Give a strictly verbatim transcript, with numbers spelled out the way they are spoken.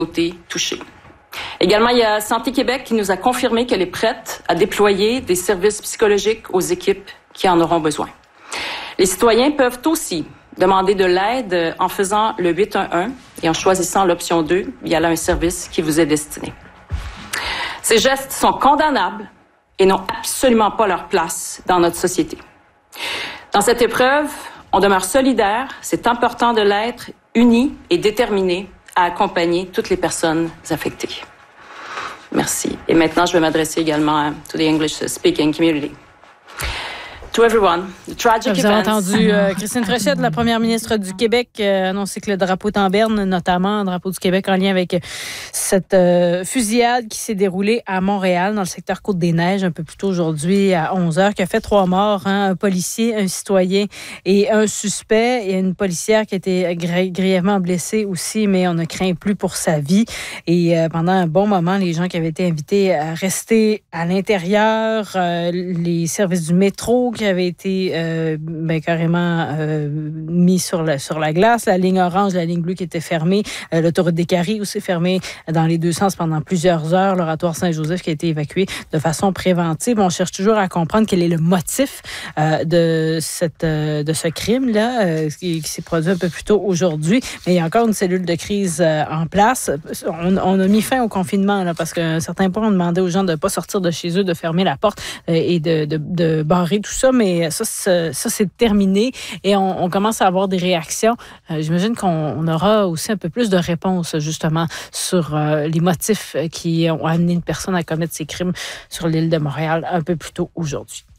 communautés touchées. Également, il y a Santé Québec qui nous a confirmé qu'elle est prête à déployer des services psychologiques aux équipes qui en auront besoin. Les citoyens peuvent aussi demander de l'aide en faisant le huit un un et en choisissant l'option deux. Il y a là un service qui vous est destiné. Ces gestes sont condamnables et n'ont absolument pas leur place dans notre société. Dans cette épreuve, on demeure solidaire, c'est important de l'être, unis et déterminés à accompagner toutes les personnes affectées. Merci. Et maintenant, je vais m'adresser également à to the English-speaking community. To everyone, the tragic Vous avez entendu euh, Christine Fréchette, la première ministre du Québec, euh, annoncer que le drapeau est en berne, notamment le drapeau du Québec en lien avec cette euh, fusillade qui s'est déroulée à Montréal, dans le secteur Côte-des-Neiges, un peu plus tôt aujourd'hui à onze heures, qui a fait trois morts, hein, un policier, un citoyen et un suspect. Il y a une policière qui a été gri- grièvement blessée aussi, mais on ne craint plus pour sa vie. Et euh, pendant un bon moment, les gens qui avaient été invités à rester à l'intérieur, euh, les services du métro qui avait été euh, ben, carrément euh, mis sur la, sur la glace. La ligne orange, la ligne bleue qui était fermée. Euh, l'autoroute des Caries aussi fermée dans les deux sens pendant plusieurs heures. L'oratoire Saint-Joseph qui a été évacué de façon préventive. On cherche toujours à comprendre quel est le motif euh, de, cette, euh, de ce crime-là euh, qui, qui s'est produit un peu plus tôt aujourd'hui. Mais il y a encore une cellule de crise euh, en place. On, on a mis fin au confinement là, parce qu'à un certain point, on demandait aux gens de ne pas sortir de chez eux, de fermer la porte euh, et de, de, de barrer tout ça. Mais ça, ça, ça c'est terminé et on, on commence à avoir des réactions. Euh, j'imagine qu'on on aura aussi un peu plus de réponses, justement, sur euh, les motifs qui ont amené une personne à commettre ces crimes sur l'île de Montréal un peu plus tôt aujourd'hui.